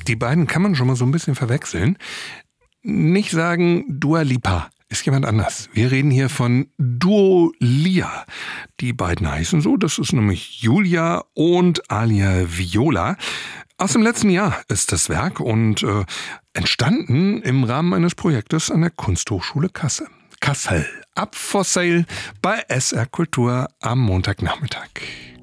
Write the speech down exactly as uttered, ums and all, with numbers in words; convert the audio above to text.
Die beiden kann man schon mal so ein bisschen verwechseln. Nicht sagen Dua Lipa, ist jemand anders. Wir reden hier von Duo Lia. Die beiden heißen so, das ist nämlich Julia und Alia Viola. Aus dem letzten Jahr ist das Werk und äh, entstanden im Rahmen eines Projektes an der Kunsthochschule Kassel. Kassel. Up for Sale bei S R Kultur am Montagnachmittag.